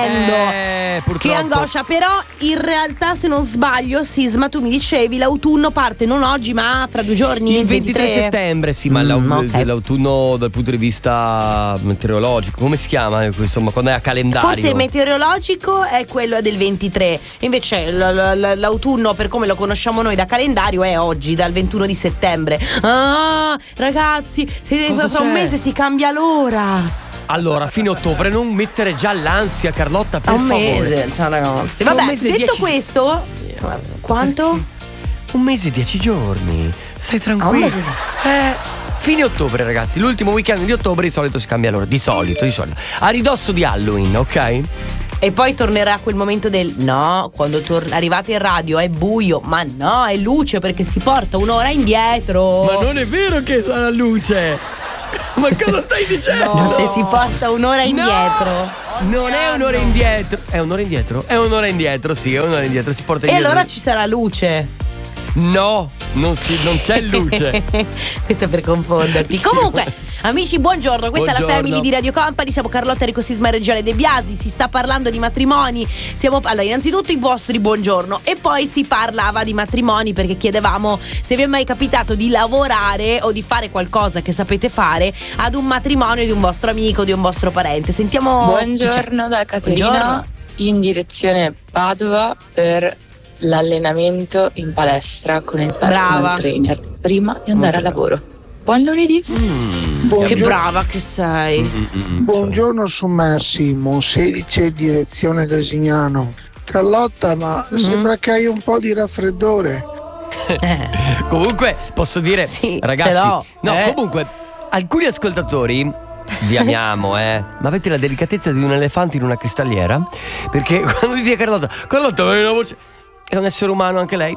tremendo. Che angoscia. Però in realtà, se non sbaglio, Sisma, tu mi dicevi l'autunno parte non oggi ma fra 2 giorni, il 23 settembre. Sì, ma okay. l'autunno dal punto di vista meteorologico, come si chiama? Insomma, quando è a calendario. Forse meteorologico è quello del 23. Invece l'autunno, per come lo conosciamo noi da calendario, è oggi, dal 21 di settembre. Ah, ragazzi, fra un mese si cambia l'ora. Allora, fine ottobre, non mettere già l'ansia, Carlotta, per favore. Un mese, ciao ragazzi. Vabbè, detto questo, quanto? Un mese e 10 giorni. Stai tranquillo. Un mese. Fine ottobre, ragazzi. L'ultimo weekend di ottobre di solito si cambia l'ora. Di solito. A ridosso di Halloween, ok? E poi tornerà quel momento del no, quando arrivate in radio è buio, ma no, è luce perché si porta un'ora indietro. Ma non è vero che sarà luce. Ma cosa stai dicendo? No. Se si porta un'ora indietro. Non è un'ora indietro. È un'ora indietro? È un'ora indietro, sì, è un'ora indietro. Si porta indietro. E allora ci sarà luce. No, non c'è luce. Questo è per confonderti. Sì. Comunque, amici, buongiorno. Questa è la Family di Radio Company. Siamo Carlotta, Enrico Sisma e Reggiale De Biasi. Si sta parlando di matrimoni. Allora, innanzitutto i vostri buongiorno. E poi si parlava di matrimoni, perché chiedevamo se vi è mai capitato di lavorare o di fare qualcosa che sapete fare ad un matrimonio di un vostro amico, di un vostro parente. Sentiamo. Buongiorno da Caterina. Buongiorno. In direzione Padova per l'allenamento in palestra con il personal trainer prima di andare a lavoro. Buon lunedì. Che brava che sei. Buongiorno sommersi, Monselice, direzione Gresignano. Carlotta, ma sembra che hai un po' di raffreddore. Comunque posso dire, sì, ragazzi, ce l'ho. comunque alcuni ascoltatori vi amiamo, ma avete la delicatezza di un elefante in una cristalliera, perché quando dite Carlotta aveva una voce, è un essere umano anche lei.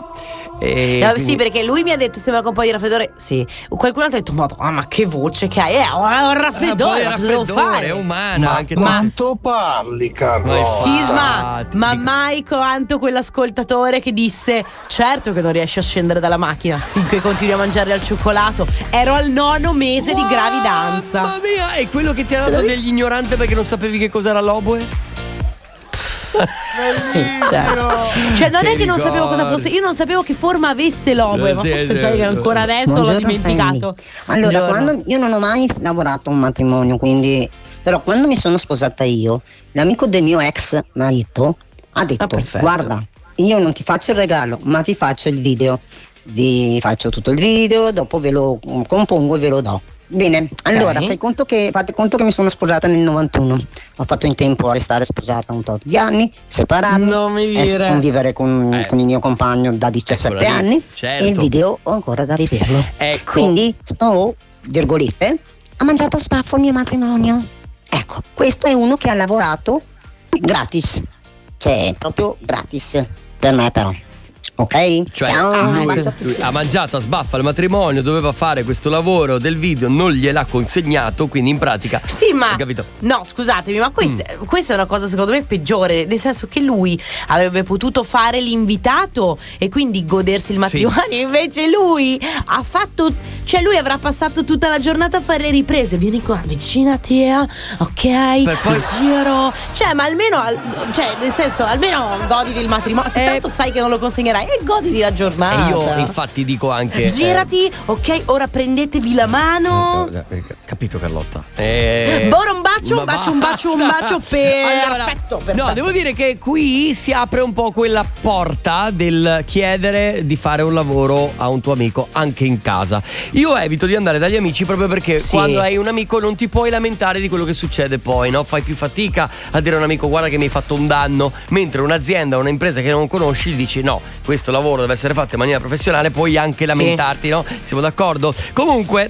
Sì, perché lui mi ha detto sembra con un po' di raffreddore. Sì, qualcun altro ha detto ma che voce che hai? Ho un raffreddore, cosa devo fare? È umana, ma anche quanto parli, Carlo? Sisma, ma mai quanto quell'ascoltatore che disse certo che non riesci a scendere dalla macchina finché continui a mangiare al cioccolato. Ero al 9° mese di gravidanza. Mamma mia, è quello che ti ha dato degli ignoranti perché non sapevi che cos'era l'oboe? Sì, cioè non è che non sapevo cosa fosse, io non sapevo che forma avesse l'oboe, ma forse sai che ancora adesso l'ho dimenticato. Allora, quando io non ho mai lavorato a un matrimonio, quindi però quando mi sono sposata io, l'amico del mio ex marito ha detto guarda, io non ti faccio il regalo, ma ti faccio il video, vi faccio tutto il video, dopo ve lo compongo e ve lo do. Bene, allora fate conto che mi sono sposata nel 91. Ho fatto in tempo a restare sposata un tot di anni, separarmi e convivere con il mio compagno da 17 anni. Certo. E il video ho ancora da vederlo. Ecco. Quindi virgolette, ha mangiato a spaffo il mio matrimonio. Ecco, questo è uno che ha lavorato gratis, cioè proprio gratis per me però. Ok? Cioè, ciao. Lui ha mangiato a sbaffa il matrimonio, doveva fare questo lavoro del video, non gliel'ha consegnato, quindi in pratica. Sì, ma hai capito? No, scusatemi, ma questa è una cosa secondo me peggiore, nel senso che lui avrebbe potuto fare l'invitato e quindi godersi il matrimonio, invece lui ha fatto, cioè lui avrà passato tutta la giornata a fare le riprese. Vieni qua, avvicinati, ok, per poi giro. Cioè, ma almeno, cioè, nel senso, almeno goditi il matrimonio. Se tanto sai che non lo consegnerai, e goditi la giornata. E io infatti dico anche girati, ok, ora prendetevi la mano. Capito, Carlotta? Ora un bacio perfetto. No, devo dire che qui si apre un po' quella porta del chiedere di fare un lavoro a un tuo amico anche in casa. Io evito di andare dagli amici proprio perché quando hai un amico non ti puoi lamentare di quello che succede poi, no? Fai più fatica a dire a un amico guarda che mi hai fatto un danno, mentre un'azienda, un'impresa che non conosci gli dici no, questo lavoro deve essere fatto in maniera professionale, puoi anche lamentarti, no? Siamo d'accordo? Comunque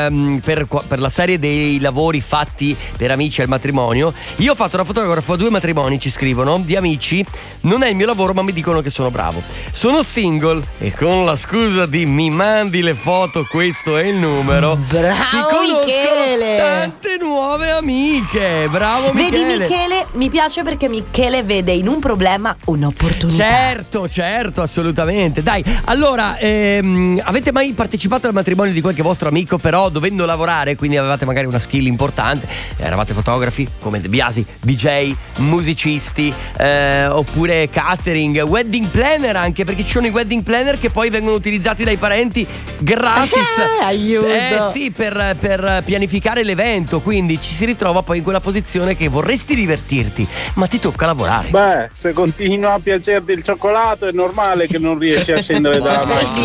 per la serie dei lavori fatti per amici al matrimonio, io ho fatto una fotografo a 2 matrimoni, ci scrivono, di amici. Non è il mio lavoro ma mi dicono che sono bravo, sono single e con la scusa di mi mandi le foto, questo è il numero, bravo, si conoscono Michele. Tante nuove amiche. Bravo Michele. Vedi Michele, mi piace perché Michele vede in un problema un'opportunità. Certo, assolutamente. Dai, allora, avete mai partecipato al matrimonio di qualche vostro amico, però dovendo lavorare, quindi avevate magari una skill importante, eravate fotografi come De Biasi, DJ, musicisti, oppure catering, wedding planner anche, perché ci sono i wedding planner che poi vengono utilizzati dai parenti gratis. Aiuto. Sì, per pianificare l'evento, quindi ci si ritrova poi in quella posizione che vorresti divertirti, ma ti tocca lavorare. Beh, se continua a piacerti il cioccolato è normale che non riesci a scendere dalla macchina.